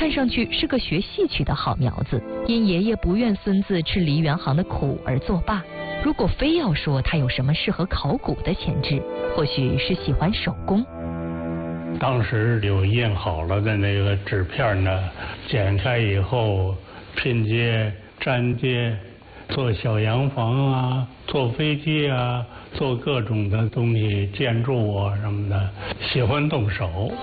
看上去是个学戏曲的好苗子，因爷爷不愿孙子吃梨园行的苦而作罢。如果非要说他有什么适合考古的潜质，或许是喜欢手工。 当时有印好了的那个纸片呢，剪开以后拼接、粘接，做小洋房啊，做飞机啊，做各种的东西，建筑啊什么的，喜欢动手。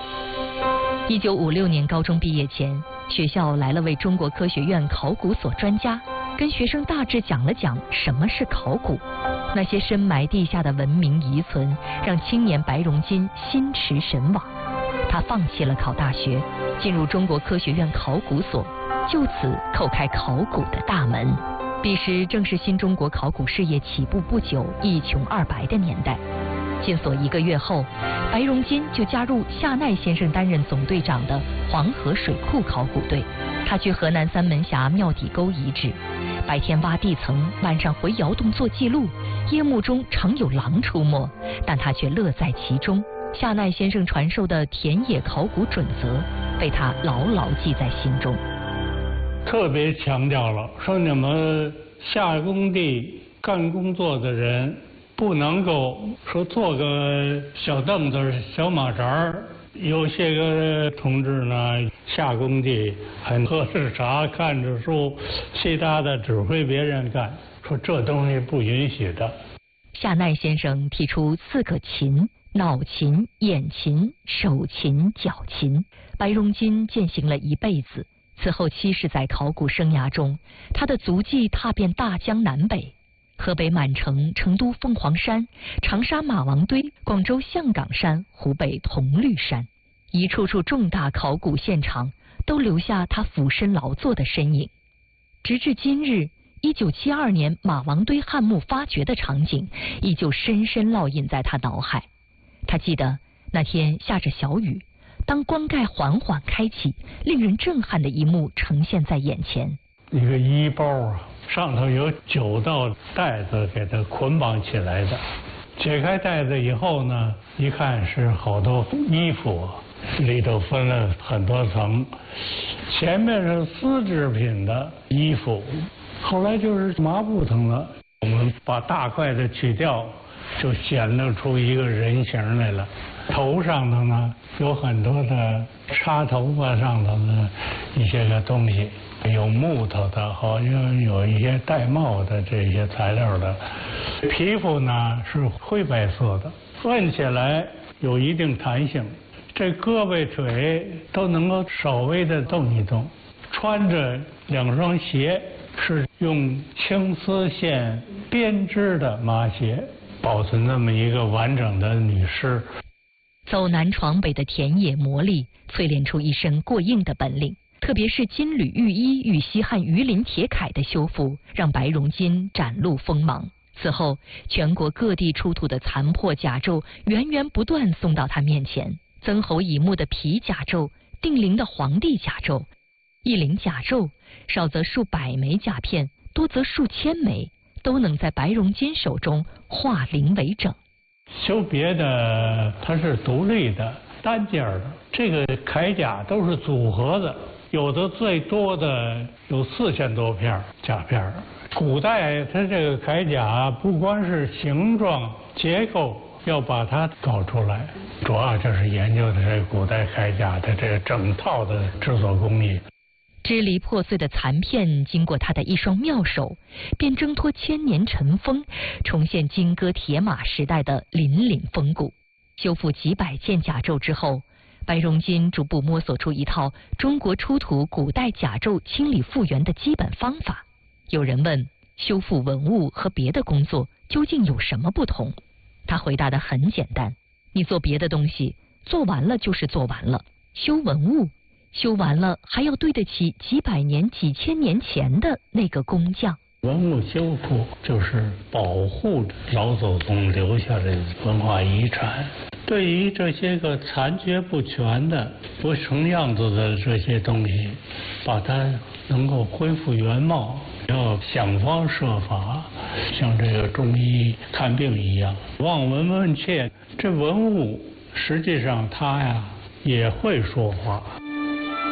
1956年高中毕业前，学校来了位中国科学院考古所专家，跟学生大致讲了讲什么是考古。那些深埋地下的文明遗存，让青年白荣金心驰神往。他放弃了考大学，进入中国科学院考古所，就此叩开考古的大门。彼时正是新中国考古事业起步不久、一穷二白的年代。进所1个月后，白荣金就加入夏奈先生担任总队长的黄河水库考古队。他去河南三门峡庙底沟遗址，白天挖地层，晚上回窑洞做记录。夜幕中常有狼出没，但他却乐在其中。夏奈先生传授的田野考古准则被他牢牢记在心中。 特别强调了说，你们下工地干工作的人不能够说坐个小凳子、小马扎。有些个同志呢，下工地还喝着茶、看着书，其他的指挥别人干，说这东西不允许的。 夏奈先生提出4个勤：脑勤、眼勤、手勤、脚勤。白荣金践行了一辈子。此后70载考古生涯中，他的足迹踏遍大江南北，河北满城、成都凤凰山、长沙马王堆、广州象岗山、湖北铜绿山，一处处重大考古现场都留下他俯身劳作的身影。直至今日，1972年马王堆汉墓发掘的场景依旧深深烙印在他脑海。他记得那天下着小雨，当棺盖缓缓开启，令人震撼的一幕呈现在眼前。 一个衣包啊，上头有9道带子给它捆绑起来的。解开带子以后呢，一看是好多衣服，里头分了很多层。前面是丝织品的衣服，后来就是麻布层了。我们把大块的取掉，就显露出一个人形来了。头上头呢有很多的插头发上头的一些个东西，有木头的，好像有一些带帽的这些材料的。皮肤呢是灰白色的，摁起来有一定弹性，这胳膊腿都能够稍微的动一动。穿着2双鞋，是用青丝线编织的麻鞋，保存那么一个完整的女尸。 走南闯北的田野磨砺，淬炼出一身过硬的本领。特别是金缕玉衣与西汉鱼鳞铁铠的修复，让白荣金展露锋芒。此后，全国各地出土的残破甲胄源源不断送到他面前。曾侯乙墓的皮甲胄，定陵的黄帝甲胄，一陵甲胄，少则数百枚甲片，多则数千枚，都能在白荣金手中化零为整。 修别的它是独立的、单件的，这个铠甲都是组合的，有的最多的有4000多片甲片。古代它这个铠甲不光是形状结构要把它搞出来，主要就是研究的这古代铠甲的这个整套的制作工艺。 支离破碎的残片经过他的一双妙手，便挣脱千年尘封，重现金戈铁马时代的凛凛风骨。修复几百件甲胄之后，白荣金逐步摸索出一套中国出土古代甲胄清理复原的基本方法。有人问，修复文物和别的工作究竟有什么不同？他回答得很简单，你做别的东西，做完了就是做完了，修文物，修完了还要对得起几百年、几千年前的那个工匠。 文物修复就是保护老祖宗留下的文化遗产。对于这些个残缺不全的、不成样子的这些东西，把它能够恢复原貌，要想方设法，像这个中医看病一样，望闻问切。这文物实际上它呀也会说话。